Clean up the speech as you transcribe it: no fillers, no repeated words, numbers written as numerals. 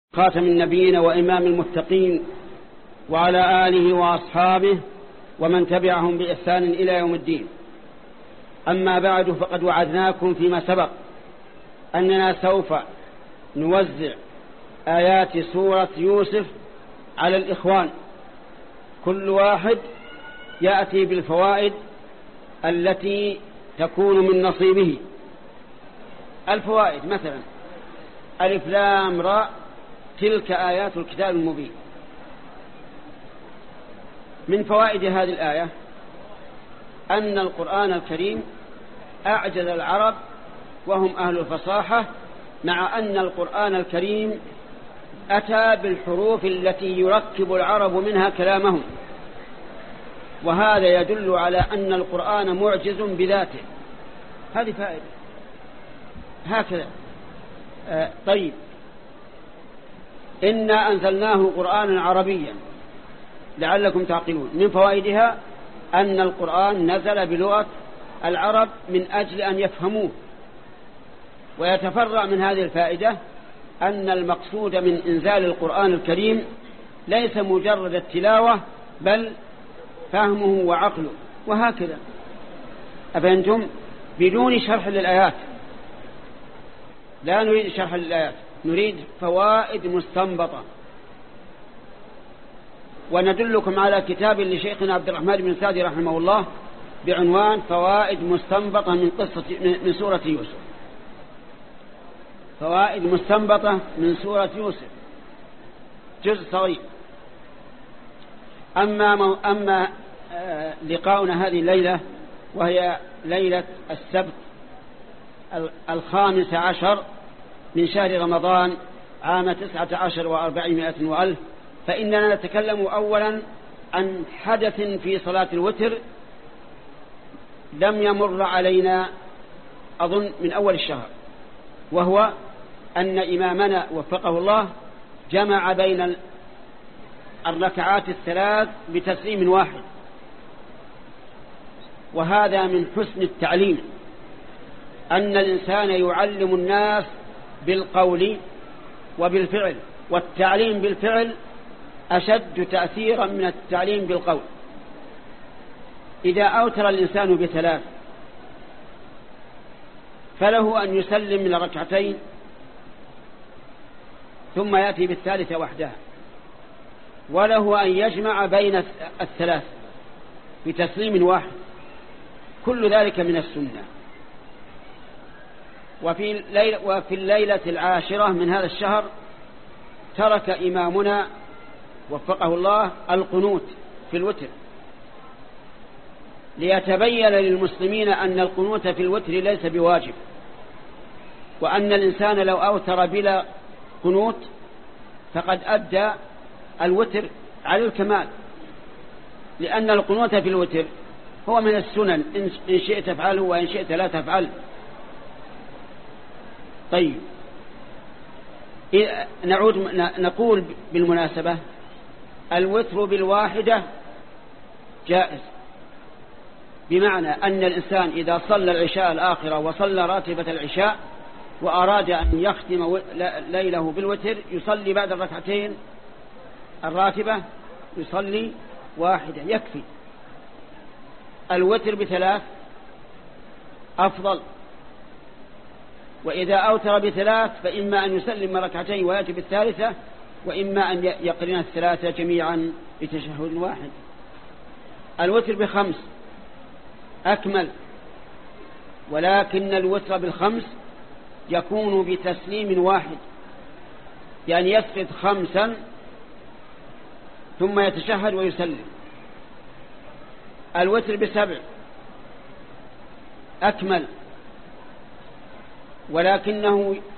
خاتم النبيين وإمام المتقين وعلى آله وأصحابه ومن تبعهم بإحسان إلى يوم الدين. أما بعد، فقد وعدناكم فيما سبق أننا سوف نوزع آيات سورة يوسف على الإخوان، كل واحد يأتي بالفوائد التي تكون من نصيبه. الفوائد مثلا: ألف لام راء تلك آيات الكتاب المبين. من فوائد هذه الآية أن القرآن الكريم أعجز العرب وهم أهل الفصاحة، مع أن القرآن الكريم أتى بالحروف التي يركب العرب منها كلامهم، وهذا يدل على أن القرآن معجز بذاته. هذه فائدة هكذا. طيب، إنا أنزلناه قرآنا عربيا لعلكم تعقلون. من فوائدها أن القرآن نزل بلغة العرب من أجل أن يفهموه. ويتفرع من هذه الفائدة أن المقصود من إنزال القرآن الكريم ليس مجرد التلاوة، بل فهمه وعقله، وهكذا. أفهمتم؟ بدون شرح للآيات، لا نريد شرح للآيات، نريد فوائد مستنبطة. وندلكم على كتاب لشيخنا عبد الرحمن بن سعدي رحمه الله بعنوان فوائد مستنبطة من سورة يوسف. فوائد مستنبطة من سورة يوسف، جزء صغير. أما لقاؤنا هذه الليلة، وهي ليلة السبت 15 من شهر رمضان عام 19 و400 وألف، فإننا نتكلم أولا عن حدث في صلاة الوتر لم يمر علينا أظن من أول الشهر، وهو أن إمامنا وفقه الله جمع بين الركعات الثلاث بتسليم واحد. وهذا من حسن التعليم، أن الإنسان يعلم الناس بالقول وبالفعل، والتعليم بالفعل أشد تأثيرا من التعليم بالقول. إذا أوتر الإنسان بثلاث فله أن يسلم من ركعتين ثم يأتي بالثالثة وحدها، وله أن يجمع بين الثلاث بتسليم واحد، كل ذلك من السنة. وفي الليلة 10 من هذا الشهر ترك إمامنا وفقه الله القنوت في الوتر، ليتبين للمسلمين أن القنوت في الوتر ليس بواجب، وأن الإنسان لو أوتر بلا قنوت فقد أدى الوتر على الكمال، لأن القنوت في الوتر هو من السنن، إن شئت تفعله وإن شئت لا تفعل. طيب، نعود نقول بالمناسبة: الوتر بالواحدة جائز، بمعنى أن الإنسان إذا صلى العشاء الآخرة وصلى راتبة العشاء وأراد أن يختم ليله بالوتر، يصلي بعد الركعتين الراتبة يصلي واحدة يكفي. الوتر بثلاث أفضل، وإذا أوتر بثلاث فإما أن يسلم ركعتين ويأتي بالثالثة، وإما أن يقرن الثلاثة جميعا بتشهد واحد. الوتر ب5 أكمل، ولكن الوتر ب5 يكون بتسليم واحد، يعني يسقط 5 ثم يتشهد ويسلم. الوتر ب7 أكمل، ولكنه